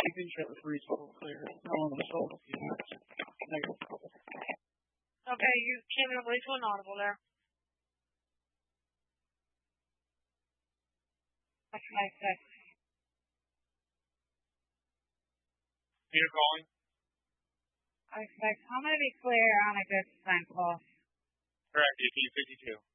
Keeping shut with reasonable clear. No one was sold. Okay, you came in way too inaudible there. What's my six? You're calling? I'm going to be clear on a good sign call. Correct, 1852.